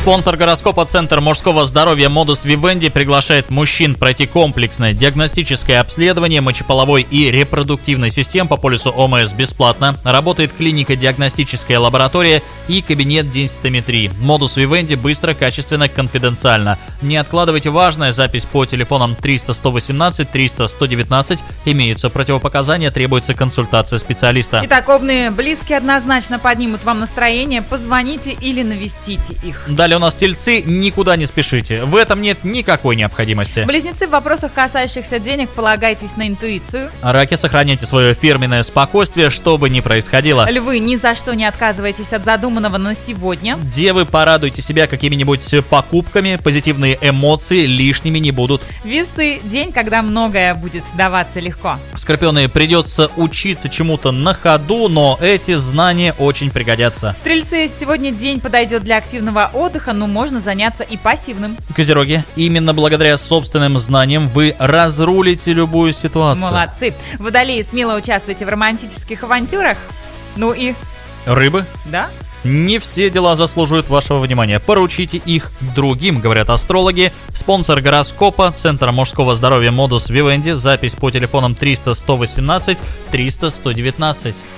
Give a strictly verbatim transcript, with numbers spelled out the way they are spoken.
Спонсор гороскопа Центр мужского здоровья Modus Vivendi приглашает мужчин пройти комплексное диагностическое обследование мочеполовой и репродуктивной систем по полису ОМС бесплатно. Работает клиника диагностическая лаборатория и кабинет денситометрии. Modus Vivendi быстро, качественно, конфиденциально. Не откладывайте важное. Запись по телефонам триста сто восемнадцать триста сто девятнадцать. Имеются противопоказания, требуется консультация специалиста. Итак, овны близкие однозначно поднимут вам настроение. Позвоните или навестите их. Далее у нас тельцы, никуда не спешите. В этом нет никакой необходимости. Близнецы, в вопросах, касающихся денег, полагайтесь на интуицию. Раки, сохраняйте свое фирменное спокойствие, что бы ни происходило. Львы, ни за что не отказывайтесь от задуманного на сегодня. Девы, порадуйте себя какими-нибудь покупками, позитивные эмоции лишними не будут. Весы, день, когда многое будет даваться легко. Скорпионы, придется учиться чему-то на ходу, но эти знания очень пригодятся. Стрельцы, сегодня день подойдет для активного отдыха, но можно заняться и пассивным. Козероги, именно благодаря собственным знаниям вы разрулите любую ситуацию. Молодцы. Водолеи, смело участвуйте в романтических авантюрах. Ну и... Рыбы? Да? Не все дела заслуживают вашего внимания. Поручите их другим, говорят астрологи. Спонсор гороскопа Центр мужского здоровья Modus Vivendi. Запись по телефонам триста сто восемнадцать триста сто девятнадцать.